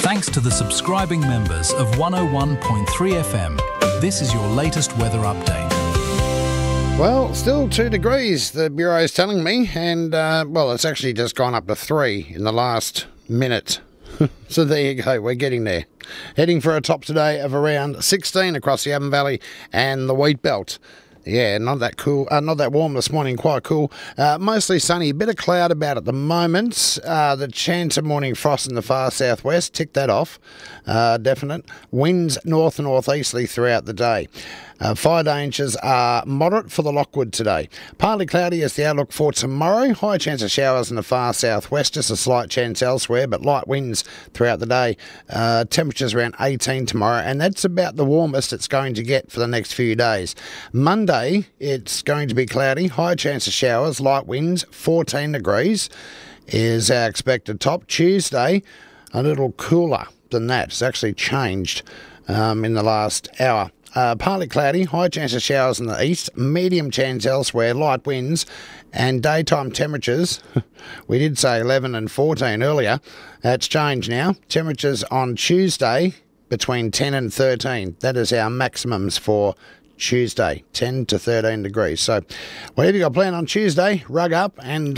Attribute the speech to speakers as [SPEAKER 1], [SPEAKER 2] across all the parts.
[SPEAKER 1] Thanks to the subscribing members of 101.3 FM. This is your latest weather update.
[SPEAKER 2] Well, still 2 degrees, the Bureau is telling me, and, it's actually just gone up to 3 in the last minute. So there you go, we're getting there. Heading for a top today of around 16 across the Avon Valley and the Wheat Belt. Yeah, not that cool, not that warm this morning, quite cool. Mostly sunny, a bit of cloud about at the moment. The chance of morning frost in the far southwest, tick that off, definite. Winds north and northeasterly throughout the day. Fire dangers are moderate for the Lockwood today. Partly cloudy is the outlook for tomorrow. High chance of showers in the far southwest, just a slight chance elsewhere, but light winds throughout the day. Temperatures around 18 tomorrow, and that's about the warmest it's going to get for the next few days. Monday, it's going to be cloudy. High chance of showers, light winds, 14 degrees is our expected top. Tuesday, a little cooler than that. It's actually changed in the last hour. Partly cloudy, high chance of showers in the east, medium chance elsewhere, light winds, and daytime temperatures. We did say 11 and 14 earlier. It's changed now. Temperatures on Tuesday between 10 and 13. That is our maximums for Tuesday, 10 to 13 degrees. So whatever you got planned on Tuesday, rug up and,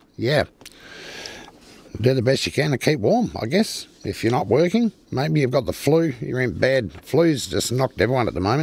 [SPEAKER 2] do the best you can to keep warm, I guess. If you're not working, maybe you've got the flu, you're in bed. Flu's just knocked everyone at the moment.